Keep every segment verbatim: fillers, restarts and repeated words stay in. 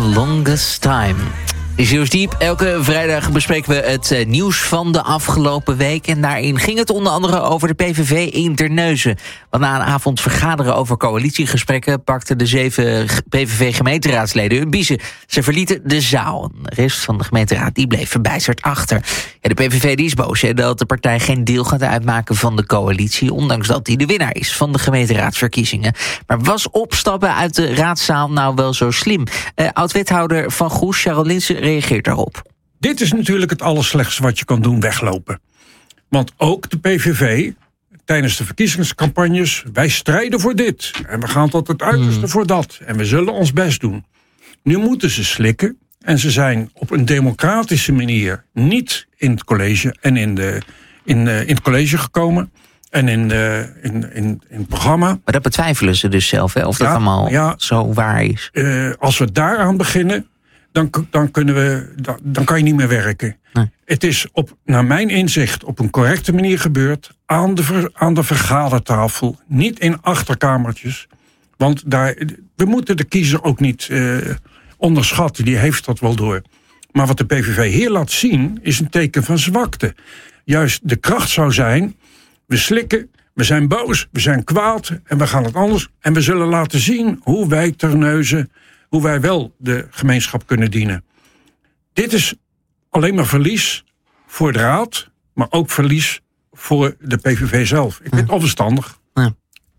Longest Time. Zeeuws Diep. Elke vrijdag bespreken we het uh, nieuws van de afgelopen week. En daarin ging het onder andere over de P V V in Terneuzen. Want na een avond vergaderen over coalitiegesprekken pakten de zeven P V V-gemeenteraadsleden hun biezen. Ze verlieten de zaal. De rest van de gemeenteraad die bleef verbijsterd achter. Ja, de P V V die is boos hè, dat de partij geen deel gaat uitmaken van de coalitie, ondanks dat hij de winnaar is van de gemeenteraadsverkiezingen. Maar was opstappen uit de raadzaal nou wel zo slim? Uh, Oud-wethouder Van Goes, Charles Linssen, reageert daarop. Dit is natuurlijk het allerslechtste wat je kan doen, weglopen. Want ook de P V V, tijdens de verkiezingscampagnes, wij strijden voor dit. En we gaan tot het uiterste mm. voor dat. En we zullen ons best doen. Nu moeten ze slikken. En ze zijn op een democratische manier niet in het college en in, de, in, uh, in het college gekomen. En in, de, in, in, in het programma. Maar dat betwijfelen ze dus zelf, hè? Of ja, dat allemaal ja, zo waar is. Uh, als we daaraan beginnen, dan, dan, kunnen we, dan, dan kan je niet meer werken. Nee. Het is op, naar mijn inzicht op een correcte manier gebeurd. Aan de, ver, aan de vergadertafel. Niet in achterkamertjes. Want daar, we moeten de kiezer ook niet uh, onderschatten. Die heeft dat wel door. Maar wat de P V V hier laat zien, is een teken van zwakte. Juist de kracht zou zijn, we slikken, we zijn boos, we zijn kwaad en we gaan het anders. En we zullen laten zien hoe wij Terneuzen, hoe wij wel de gemeenschap kunnen dienen. Dit is alleen maar verlies voor de raad, maar ook verlies voor de P V V zelf. Ik vind het onverstandig. Ja.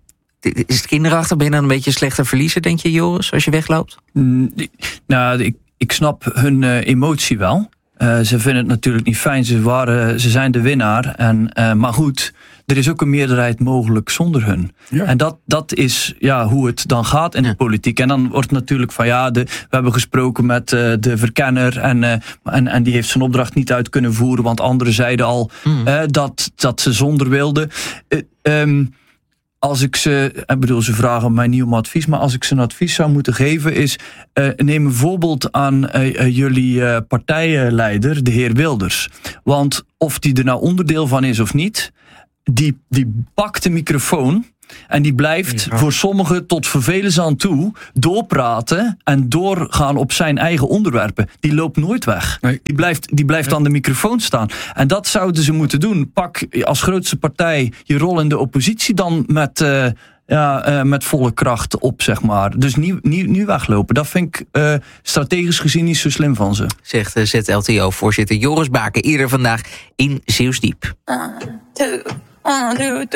Is het kinderachtig? Ben je dan een beetje slechter verliezer, denk je, Joris, als je wegloopt? Mm, nou, ik, ik snap hun uh, emotie wel. Uh, ze vinden het natuurlijk niet fijn. Ze, waren, ze zijn de winnaar. En, uh, maar goed, er is ook een meerderheid mogelijk zonder hun. Ja. En dat, dat is ja, hoe het dan gaat in ja. de politiek. En dan wordt natuurlijk van ja, de, we hebben gesproken met uh, de verkenner. En, uh, en, en die heeft zijn opdracht niet uit kunnen voeren. Want anderen zeiden al mm. uh, dat, dat ze zonder wilden. Uh, um, Als ik ze, ik bedoel, ze vragen mij niet om advies, maar als ik ze een advies zou moeten geven is, uh, neem een voorbeeld aan uh, uh, jullie uh, partijleider, de heer Wilders. Want of die er nou onderdeel van is of niet, die, die pakt de microfoon en die blijft ja. voor sommigen tot vervelens aan toe doorpraten en doorgaan op zijn eigen onderwerpen. Die loopt nooit weg. Nee. Die blijft, die blijft nee. aan de microfoon staan. En dat zouden ze moeten doen. Pak als grootste partij je rol in de oppositie dan met, uh, ja, uh, met volle kracht op, zeg maar. Dus niet, niet, niet weglopen. Dat vind ik uh, strategisch gezien niet zo slim van ze. Zegt uh, Z L T O-voorzitter Joris Baken eerder vandaag in Zeeuws Diep. One, two, one, two, three.